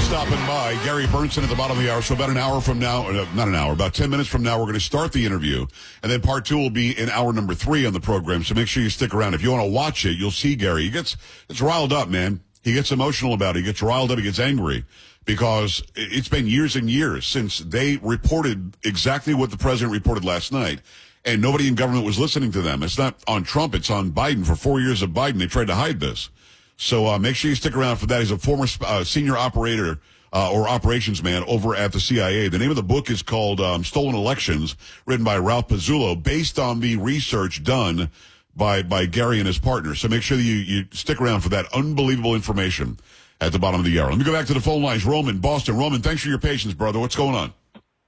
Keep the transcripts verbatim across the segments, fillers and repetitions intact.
stopping by. Gary Bernstein at the bottom of the hour. So about an hour from now, uh, not an hour, about ten minutes from now, we're going to start the interview. And then part two will be in hour number three on the program. So make sure you stick around. If you want to watch it, you'll see Gary. He gets, gets riled up, man. He gets emotional about it. He gets riled up. He gets angry because it's been years and years since they reported exactly what the president reported last night. And nobody in government was listening to them. It's not on Trump. It's on Biden. For four years of Biden, they tried to hide this. So uh, make sure you stick around for that. He's a former uh, senior operator uh, or operations man over at the C I A. The name of the book is called um, Stolen Elections, written by Ralph Pizzullo, based on the research done by by Gary and his partners. So make sure that you, you stick around for that unbelievable information at the bottom of the hour. Let me go back to the phone lines. Roman, Boston. Roman, thanks for your patience, brother. What's going on?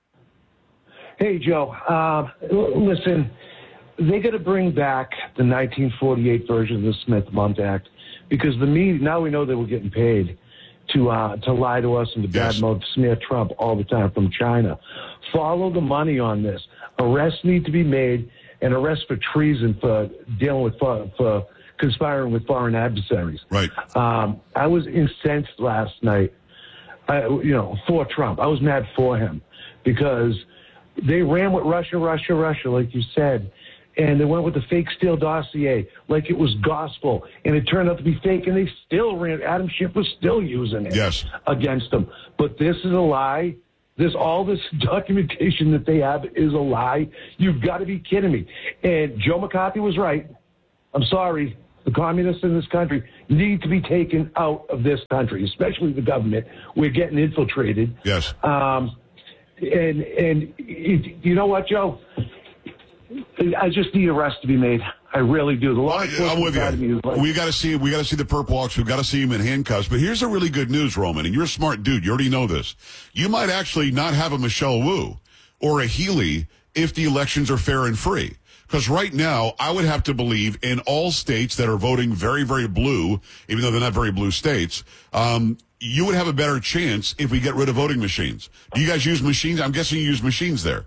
Hey, Joe. Uh, l- listen, they got to bring back the nineteen forty-eight version of the Smith-Mundt Act. Because the media, now we know they were getting paid to uh, to lie to us and to Yes. badmouth, smear Trump all the time from China. Follow the money on this. Arrests need to be made, and arrests for treason for dealing with for, for conspiring with foreign adversaries. Right. Um, I was incensed last night. I, you know, for Trump. I was mad for him because they ran with Russia, Russia, Russia, like you said. And they went with the fake Steele dossier like it was gospel. And it turned out to be fake, and they still ran. Adam Schiff was still using it Yes. against them. But this is a lie. This all this documentation that they have is a lie. You've got to be kidding me. And Joe McCarthy was right. I'm sorry. The communists in this country need to be taken out of this country, especially the government. We're getting infiltrated. Yes. Um, and, and it, you know what, Joe? I just need arrests to be made. I really do. The law I'm with you. Like, We got to see. We got to see the perp walks. We've got to see him in handcuffs. But here's the really good news, Roman. And you're a smart dude. You already know this. You might actually not have a Michelle Wu or a Healy if the elections are fair and free. Because right now, I would have to believe in all states that are voting very, very blue, even though they're not very blue states, um, you would have a better chance if we get rid of voting machines. Do you guys use machines? I'm guessing you use machines there.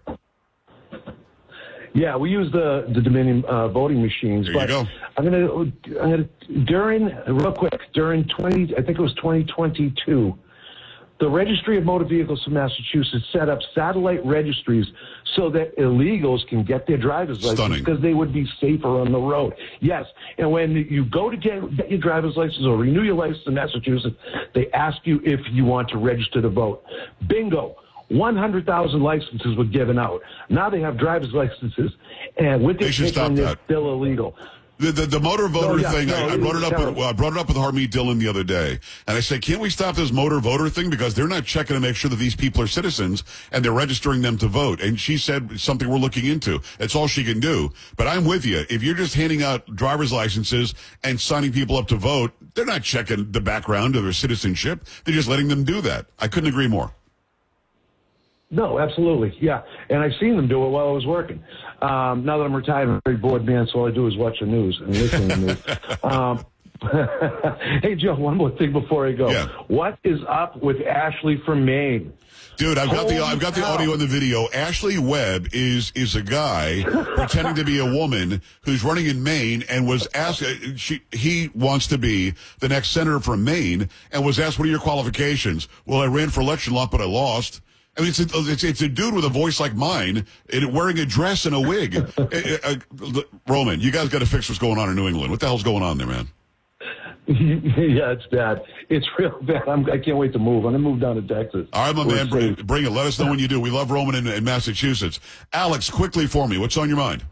Yeah, we use the the Dominion uh, voting machines. There but you go. I'm gonna I'm gonna during real quick during twenty I think it was twenty twenty-two. The Registry of Motor Vehicles for Massachusetts set up satellite registries so that illegals can get their driver's license Stunning. because they would be safer on the road. Yes, and when you go to get, get your driver's license or renew your license in Massachusetts, they ask you if you want to register to vote. Bingo. one hundred thousand licenses were given out. Now they have driver's licenses, and with They their should kids stop on, they're that. still illegal. The, the the motor voter No, yeah, thing, no, I, I it brought it is up. With, terrible. well, I brought it up with Harmeet Dillon the other day, and I said, "Can't we stop this motor voter thing because they're not checking to make sure that these people are citizens and they're registering them to vote?" And she said something we're looking into. That's all she can do. But I'm with you. If you're just handing out driver's licenses and signing people up to vote, they're not checking the background of their citizenship. They're just letting them do that. I couldn't agree more. No, absolutely, yeah. And I've seen them do it while I was working. Um, now that I'm retired, I'm a very bored man, so all I do is watch the news and listen to the news. Um, hey, Joe, one more thing before I go. Yeah. What is up with Ashley from Maine? Dude, I've got the Holy I've got the cow. audio and the video. Ashley Webb is is a guy pretending to be a woman who's running in Maine and was asked. uh, She he wants to be the next senator from Maine and was asked, "What are your qualifications?" Well, I ran for election lot, but I lost. I mean, it's a, it's, it's a dude with a voice like mine and wearing a dress and a wig. uh, uh, uh, Roman, you guys got to fix what's going on in New England. What the hell's going on there, man? Yeah, it's bad. It's real bad. I'm, I can't wait to move. I'm going to move down to Texas. All right, my We're man, bring, safe. bring it. Let us know when you do. We love Roman in, in Massachusetts. Alex, quickly for me, what's on your mind?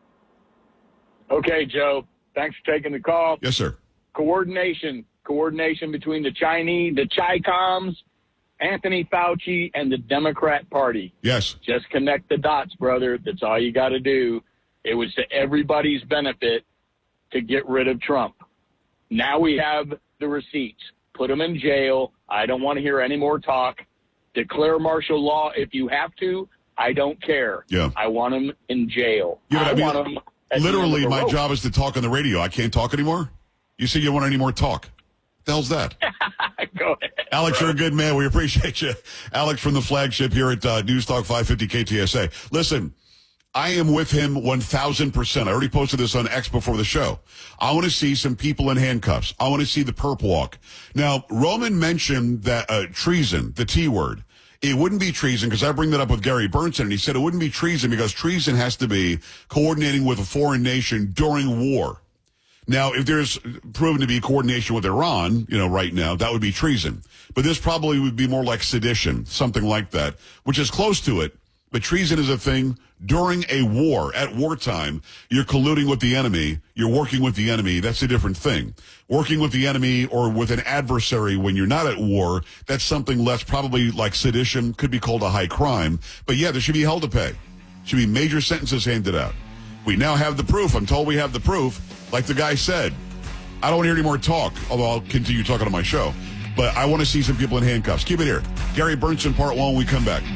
Okay, Joe. Thanks for taking the call. Yes, sir. Coordination. Coordination between the Chinese, the Chi-Coms, Anthony Fauci, and the Democrat Party. Yes. Just connect the dots, brother. That's all you got to do. It was to everybody's benefit to get rid of Trump. Now we have the receipts. Put him in jail. I don't want to hear any more talk. Declare martial law if you have to. I don't care. Yeah. I want him in jail. Yeah, but I, I mean, want him at the end Literally, of the my rope. job is to talk on the radio. I can't talk anymore? You say you don't want any more talk. What the hell's that? Go ahead. Alex, you're a good man. We appreciate you. Alex from the flagship here at uh, News Talk five fifty K T S A. Listen, I am with him one thousand percent. I already posted this on X before the show. I want to see some people in handcuffs. I want to see the perp walk. Now, Roman mentioned that uh, treason, the T word. It wouldn't be treason because I bring that up with Gary Burnson, and he said it wouldn't be treason because treason has to be coordinating with a foreign nation during war. Now, if there's proven to be coordination with Iran, you know, right now, that would be treason. But this probably would be more like sedition, something like that, which is close to it. But treason is a thing during a war. At wartime, you're colluding with the enemy. You're working with the enemy. That's a different thing. Working with the enemy or with an adversary when you're not at war, that's something less, probably like sedition, could be called a high crime. But yeah, there should be hell to pay. Should be major sentences handed out. We now have the proof. I'm told we have the proof. Like the guy said, I don't want to hear any more talk, although I'll continue talking on my show. But I want to see some people in handcuffs. Keep it here. Gary Burnson, part one, when we come back.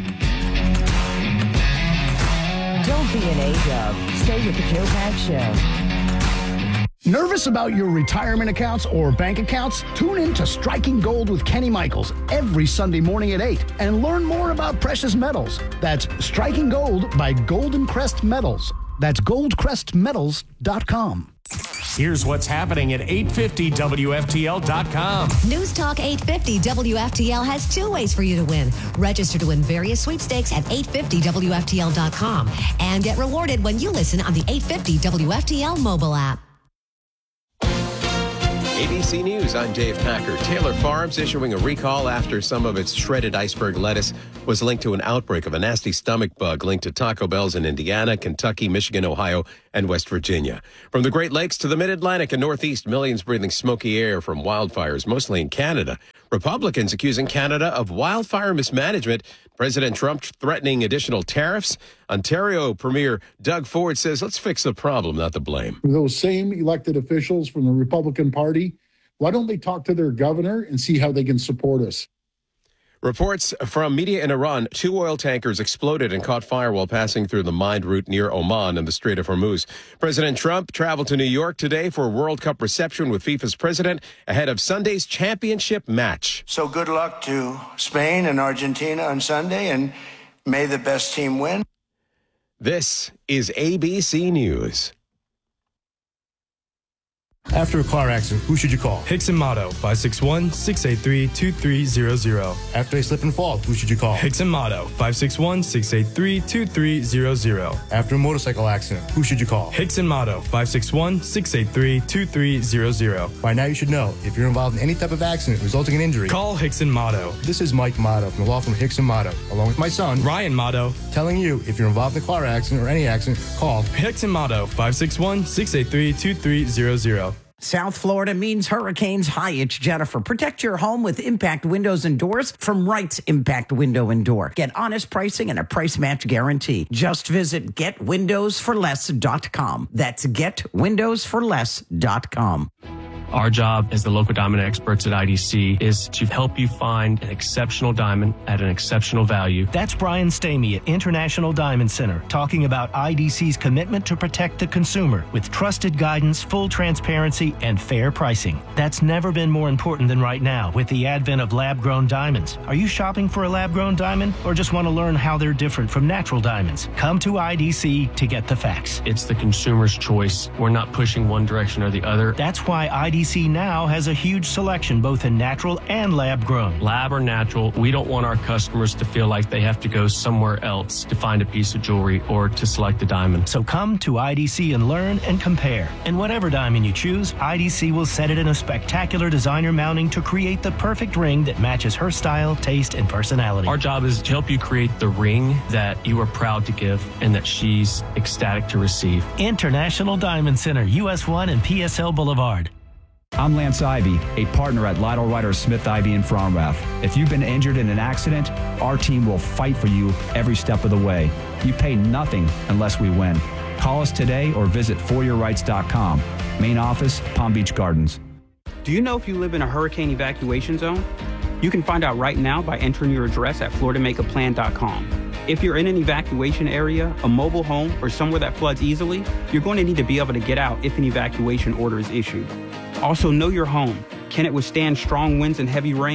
Don't be an A-dub. Stay with the Joe Pags Show. Nervous about your retirement accounts or bank accounts? Tune in to Striking Gold with Kenny Michaels every Sunday morning at eight and learn more about precious metals. That's Striking Gold by Golden Crest Metals. That's gold crest metals dot com. Here's what's happening at eight fifty W F T L dot com. News Talk eight fifty W F T L has two ways for you to win. Register to win various sweepstakes at eight fifty W F T L dot com and get rewarded when you listen on the eight fifty W F T L mobile app. A B C News, I'm Dave Packer. Taylor Farms issuing a recall after some of its shredded iceberg lettuce was linked to an outbreak of a nasty stomach bug linked to Taco Bell's in Indiana, Kentucky, Michigan, Ohio, and West Virginia. From the Great Lakes to the Mid-Atlantic and Northeast, millions breathing smoky air from wildfires, mostly in Canada. Republicans accusing Canada of wildfire mismanagement. President Trump threatening additional tariffs. Ontario Premier Doug Ford says, let's fix the problem, not the blame. Those same elected officials from the Republican Party, why don't they talk to their governor and see how they can support us? Reports from media in Iran, two oil tankers exploded and caught fire while passing through the mined route near Oman and the Strait of Hormuz. President Trump traveled to New York today for a World Cup reception with FIFA's president ahead of Sunday's championship match. So good luck to Spain and Argentina on Sunday, and may the best team win. This is A B C News. After a car accident, who should you call? Hickson Motto, five six one, six eight three, two three zero zero. After a slip and fall, who should you call? Hickson Motto, five six one, six eight three, two three zero zero. After a motorcycle accident, who should you call? Hickson Motto, five six one, six eight three, two three zero zero. By now you should know, if you're involved in any type of accident resulting in injury, call Hickson Motto. This is Mike Motto from the law firm Hickson Motto, along with my son, Ryan Motto, telling you if you're involved in a car accident or any accident, call Hickson Motto, five six one, six eight three, two three zero zero. South Florida means hurricanes. Hi, it's Jennifer. Protect your home with Impact Windows and Doors from Wright's Impact Window and Door. Get honest pricing and a price match guarantee. Just visit get windows for less dot com. That's get windows for less dot com. Our job as the local diamond experts at I D C is to help you find an exceptional diamond at an exceptional value. That's Brian Stamey at International Diamond Center talking about I D C's commitment to protect the consumer with trusted guidance, full transparency, and fair pricing. That's never been more important than right now with the advent of lab-grown diamonds. Are you shopping for a lab-grown diamond or just want to learn how they're different from natural diamonds? Come to I D C to get the facts. It's the consumer's choice. We're not pushing one direction or the other. That's why I D C now has a huge selection both in natural and lab-grown. Lab or natural, we don't want our customers to feel like they have to go somewhere else to find a piece of jewelry or to select a diamond. So come to I D C and learn and compare. And whatever diamond you choose, I D C will set it in a spectacular designer mounting to create the perfect ring that matches her style, taste, and personality. Our job is to help you create the ring that you are proud to give and that she's ecstatic to receive. International Diamond Center, U S one and P S L Boulevard. I'm Lance Ivy, a partner at Lytle Ryder Smith Ivy in Fromrath. If you've been injured in an accident, our team will fight for you every step of the way. You pay nothing unless we win. Call us today or visit for your rights dot com. Main office, Palm Beach Gardens. Do you know if you live in a hurricane evacuation zone? You can find out right now by entering your address at florida make a plan dot com. If you're in an evacuation area, a mobile home, or somewhere that floods easily, you're going to need to be able to get out if an evacuation order is issued. Also, know your home. Can it withstand strong winds and heavy rain?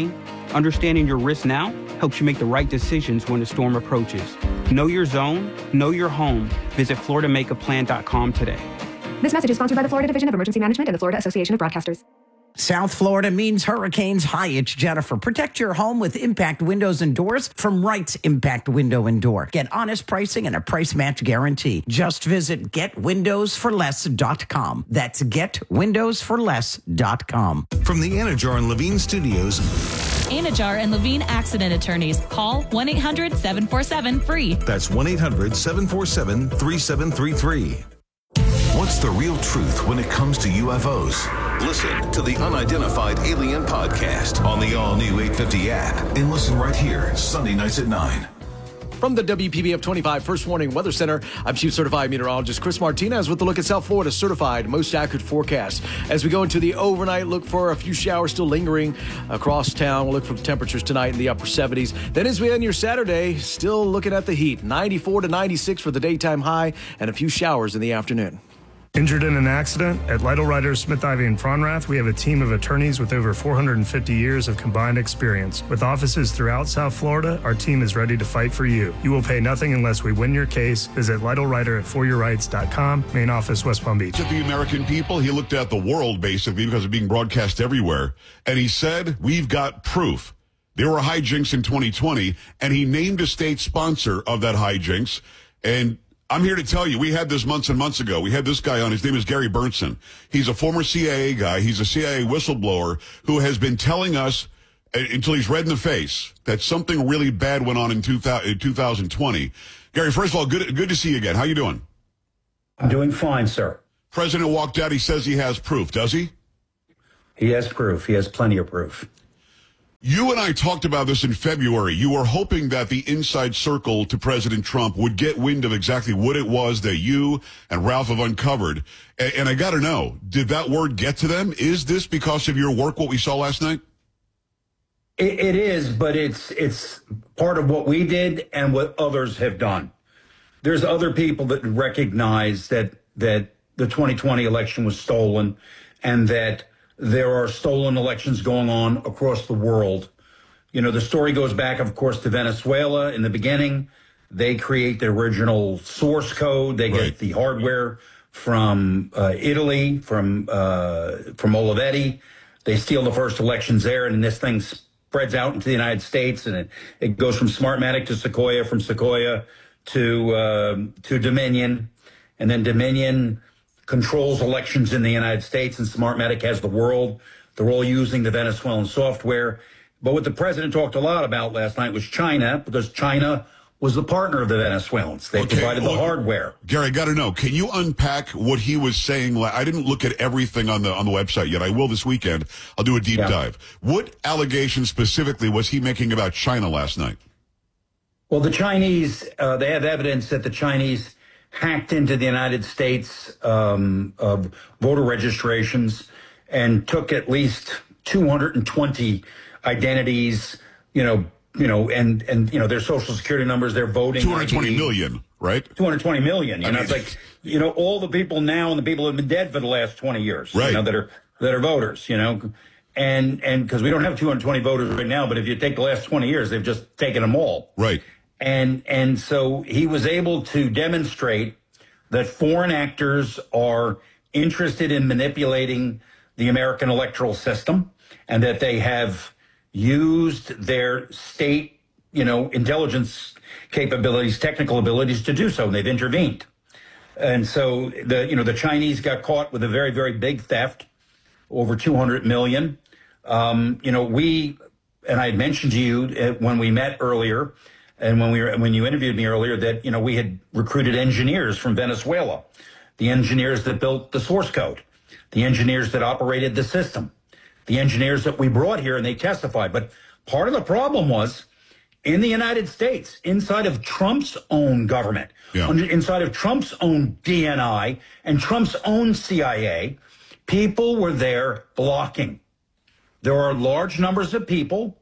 Understanding your risk now helps you make the right decisions when the storm approaches. Know your zone, know your home. Visit Florida Make a Plan dot com today. This message is sponsored by the Florida Division of Emergency Management and the Florida Association of Broadcasters. South Florida means hurricanes. Hi, it's Jennifer. Protect your home with Impact Windows and Doors from Wright's Impact Window and Door. Get honest pricing and a price match guarantee. Just visit get windows for less dot com. That's get windows for less dot com. From the Anajar and Levine Studios. Anajar and Levine Accident Attorneys. Call one eight hundred seven four seven free. That's one eight hundred seven four seven three seven three three. What's the real truth when it comes to U F Os? Listen to the Unidentified Alien Podcast on the all-new eight fifty app and listen right here, Sunday nights at nine. From the W P B F twenty-five First Warning Weather Center, I'm Chief Certified Meteorologist Chris Martinez with a look at South Florida's certified most accurate forecast. As we go into the overnight, look for a few showers still lingering across town. We'll look for temperatures tonight in the upper seventies. Then as we end your Saturday, still looking at the heat. ninety-four to ninety-six for the daytime high and a few showers in the afternoon. Injured in an accident? At Lytle Ryder, Smith, Ivy, and Fronrath, we have a team of attorneys with over four hundred fifty years of combined experience. With offices throughout South Florida, our team is ready to fight for you. You will pay nothing unless we win your case. Visit Lytle Ryder at for your rights dot com, main office, West Palm Beach. At the American people, he looked at the world, basically, because of being broadcast everywhere, and he said, we've got proof. There were hijinks in twenty twenty, and he named a state sponsor of that hijinks, and I'm here to tell you, we had this months and months ago. We had this guy on. His name is Gary Bernsen. He's a former C I A guy. He's a C I A whistleblower who has been telling us uh, until he's red in the face that something really bad went on in two thousand twenty. Gary, first of all, good good to see you again. How you doing? I'm doing fine, sir. President walked out. He says he has proof. Does he? He has proof. He has plenty of proof. You and I talked about this in February. You were hoping that the inside circle to President Trump would get wind of exactly what it was that you and Ralph have uncovered. And, and I got to know, did that word get to them? Is this because of your work, what we saw last night? It, it is, but it's it's part of what we did and what others have done. There's other people that recognize that that the twenty twenty election was stolen and that there are stolen elections going on across the world. You know, the story goes back, of course, to Venezuela in the beginning. They create the original source code. They right. get the hardware from uh, Italy, from uh, from Olivetti. They steal the first elections there, and this thing spreads out into the United States, and it, it goes from Smartmatic to Sequoia, from Sequoia to uh, to Dominion, and then Dominion controls elections in the United States, and Smartmatic has the world. They're all using the Venezuelan software. But what the president talked a lot about last night was China, because China was the partner of the Venezuelans. They okay, provided well, the hardware. Gary, I got to know, can you unpack what he was saying? I didn't look at everything on the on the website yet. I will this weekend. I'll do a deep Yeah. dive. What allegations specifically was he making about China last night? Well, the Chinese, uh, they have evidence that the Chinese hacked into the United States um, of voter registrations and took at least two hundred twenty identities, you know, you know, and, and, you know, their social security numbers, their voting. two hundred twenty I D. million, right? two hundred twenty million. You I know, mean, it's like, you know, all the people now and the people who have been dead for the last twenty years, right. you know, that are, that are voters, you know, and, and because we don't have two hundred twenty voters right now, but if you take the last twenty years, they've just taken them all. Right. And, and so he was able to demonstrate that foreign actors are interested in manipulating the American electoral system and that they have used their state, you know, intelligence capabilities, technical abilities to do so. And they've intervened. And so the, you know, the Chinese got caught with a very, very big theft, over two hundred million. Um, you know, we, and I had mentioned to you when we met earlier, and when we were, when you interviewed me earlier, that, you know, we had recruited engineers from Venezuela, the engineers that built the source code, the engineers that operated the system, the engineers that we brought here, and they testified. But part of the problem was in the United States, inside of Trump's own government, yeah. under, inside of Trump's own D N I and Trump's own C I A, people were there blocking. There are large numbers of people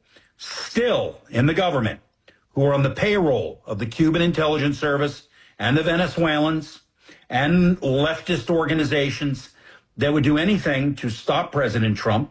still in the government who are on the payroll of the Cuban intelligence service and the Venezuelans and leftist organizations that would do anything to stop President Trump,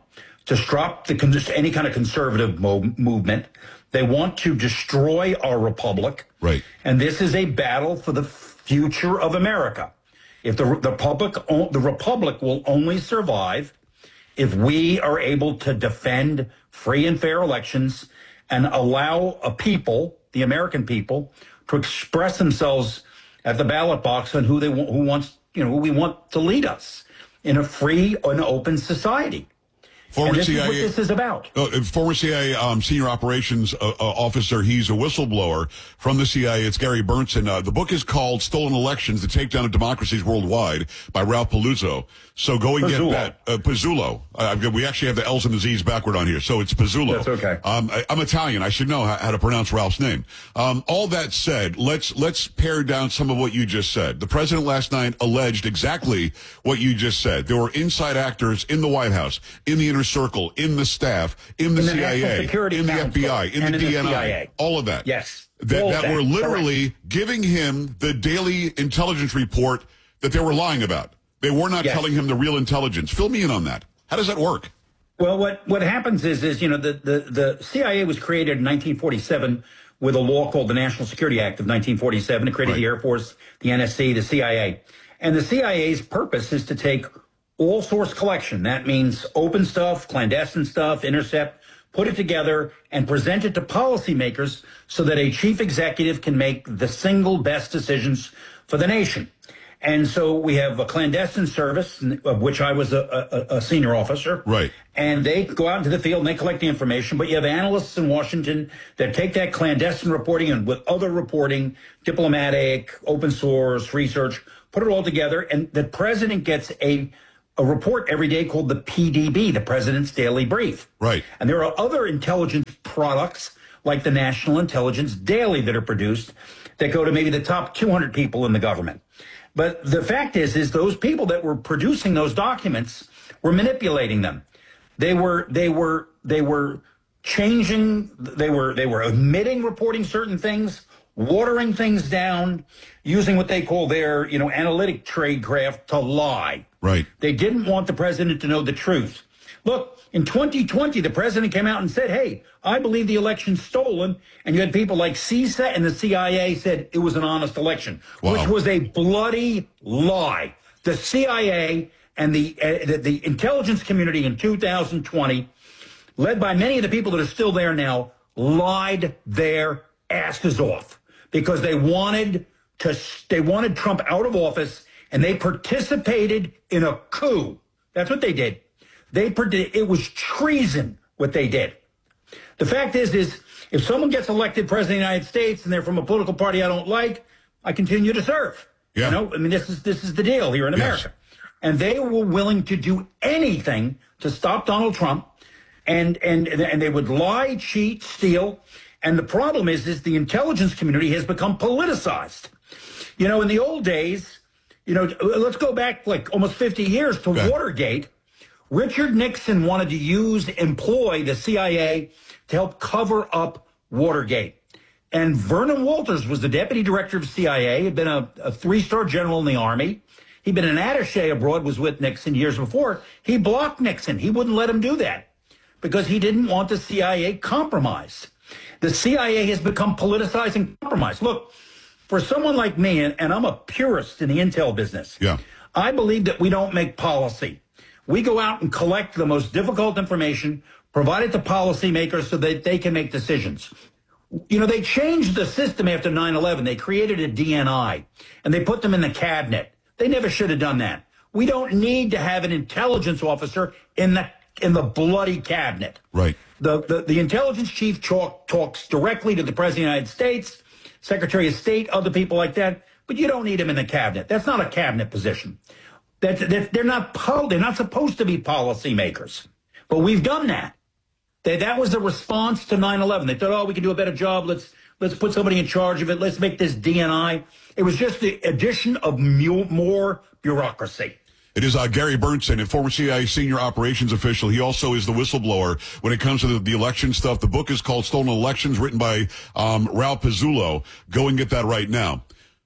to stop the any kind of conservative mo- movement. They want to destroy our republic. Right. And this is a battle for the future of America. If the, the republic, the republic will only survive if we are able to defend free and fair elections and allow a people, the American people, to express themselves at the ballot box on who they want, who wants, you know, who we want to lead us in a free and open society. Former and this C I A, is what this is about. Uh, former C I A um, senior operations uh, uh, officer. He's a whistleblower from the C I A. It's Gary Berntsen. Uh, the book is called "Stolen Elections: The Takedown of Democracies Worldwide" by Ralph Paluzzo. So go and Pizzullo. get that. Uh, Pizzullo. Uh, we actually have the L's and the Z's backward on here, so it's Pizzullo. That's okay. Um, I, I'm Italian. I should know how, how to pronounce Ralph's name. Um, all that said, let's let's pare down some of what you just said. The president last night alleged exactly what you just said. There were inside actors in the White House, in the inner circle, in the staff, in the, In the C I A, National Security in the Council, F B I, in and the in the D N I, C I A. all of that. Yes. That, All that that. were literally Correct. giving him the daily intelligence report that they were lying about. They were not Yes. telling him the real intelligence. Fill me in on that. How does that work? Well, what, what happens is, is, you know, the, the, the C I A was created in nineteen forty-seven with a law called the National Security Act of nineteen forty-seven. It created Right. the Air Force, the N S C, the C I A. And the C I A's purpose is to take all source collection. That means open stuff, clandestine stuff, intercept, put it together and present it to policymakers so that a chief executive can make the single best decisions for the nation. And so we have a clandestine service, of which I was a, a, a senior officer. Right. And they go out into the field and they collect the information. But you have analysts in Washington that take that clandestine reporting and with other reporting, diplomatic, open source, research, put it all together. And the president gets a, a report every day called the P D B, the President's Daily Brief. Right. And there are other intelligence products like the National Intelligence Daily that are produced that go to maybe the top two hundred people in the government. But the fact is, is those people that were producing those documents were manipulating them. They were, they were, they were changing. They were, they were omitting reporting certain things, watering things down, using what they call their, you know, analytic tradecraft to lie. Right. They didn't want the president to know the truth. Look, in twenty twenty, the president came out and said, hey, I believe the election's stolen. And you had people like C I S A and the C I A said it was an honest election, Wow. which was a bloody lie. The C I A and the, uh, the the intelligence community in two thousand twenty, led by many of the people that are still there now, lied their asses off because they wanted to they wanted Trump out of office, and they participated in a coup. That's what they did. They it was treason what they did. The fact is, is if someone gets elected president of the United States and they're from a political party I don't like, I continue to serve. Yeah. You know, I mean, this is this is the deal here in America. Yes. And they were willing to do anything to stop Donald Trump, and and and they would lie, cheat, steal. And the problem is, is the intelligence community has become politicized. You know, in the old days, you know, let's go back like almost fifty years to Okay. Watergate. Richard Nixon wanted to use, employ the C I A to help cover up Watergate. And Vernon Walters was the deputy director of C I A, had been a, a three-star general in the Army. He'd been an attaché abroad, was with Nixon years before. He blocked Nixon. He wouldn't let him do that because he didn't want the C I A compromised. The C I A has become politicized and compromised. Look, for someone like me, and, and I'm a purist in the intel business, Yeah. I believe that we don't make policy. We go out and collect the most difficult information, provide it to policymakers so that they can make decisions. You know, they changed the system after nine eleven. They created a D N I, and they put them in the cabinet. They never should have done that. We don't need to have an intelligence officer in the in the bloody cabinet. Right. The, the, the intelligence chief talk, talks directly to the president of the United States, Secretary of State, other people like that, but you don't need him in the cabinet. That's not a cabinet position. That, that they're not pol- they're not supposed to be policymakers. But we've done that. They, that was the response to nine eleven. They thought, oh, we can do a better job. Let's let's put somebody in charge of it. Let's make this D N I. It was just the addition of mu- more bureaucracy. It is uh, Gary Berntsen, a former C I A senior operations official. He also is the whistleblower when it comes to the, the election stuff. The book is called Stolen Elections, written by um, Ralph Pizzullo. Go and get that right now.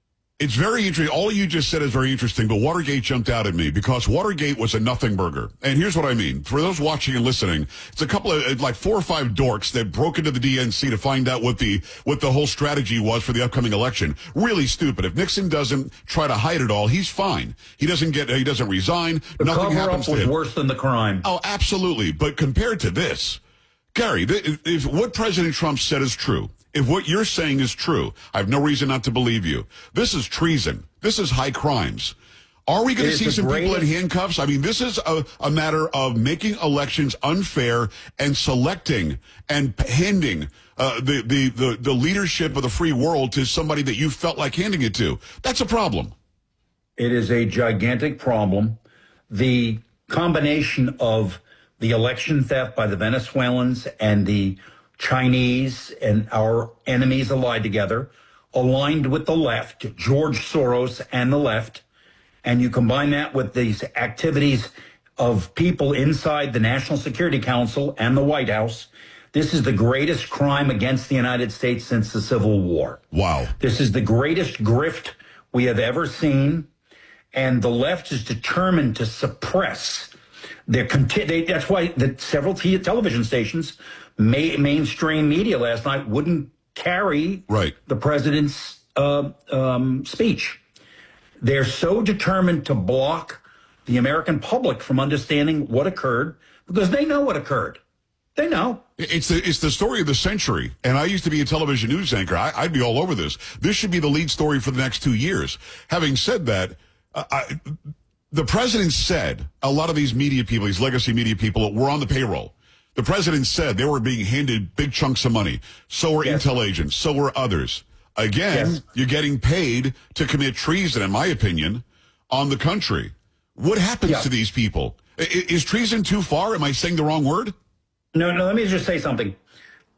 It's very interesting. All you just said is very interesting, but Watergate jumped out at me because Watergate was a nothing burger. And here's what I mean. For those watching and listening, it's a couple of, like four or five dorks that broke into the D N C to find out what the, what the whole strategy was for the upcoming election. Really stupid. If Nixon doesn't try to hide it all, he's fine. He doesn't get, he doesn't resign. The Nothing happens cover-up to was him. worse than the crime. Oh, absolutely. But compared to this, Gary, if, if what President Trump said is true, if what you're saying is true, I have no reason not to believe you. This is treason. This is high crimes. Are we going to see some people in handcuffs? I mean, this is a, a matter of making elections unfair and selecting and handing uh, the, the, the, the leadership of the free world to somebody that you felt like handing it to. That's a problem. It is a gigantic problem. The combination of the election theft by the Venezuelans and the Chinese and our enemies allied together, aligned with the left, George Soros and the left, and you combine that with these activities of people inside the National Security Council and the White House, this is the greatest crime against the United States since the Civil War. Wow. This is the greatest grift we have ever seen, and the left is determined to suppress their conti- they, that's why the several t- television stations, ma- mainstream media last night wouldn't carry right. the president's uh, um, speech. They're so determined to block the American public from understanding what occurred because they know what occurred. They know. It's the it's the story of the century. And I used to be a television news anchor. I, I'd be all over this. This should be the lead story for the next two years. Having said that, uh, I, the president said a lot of these media people, these legacy media people, were on the payroll. The president said they were being handed big chunks of money. So were yes. intel agents. So were others. Again, yes. you're getting paid to commit treason, in my opinion, on the country. What happens yeah. to these people? Is, is treason too far? Am I saying the wrong word? No, no, let me just say something.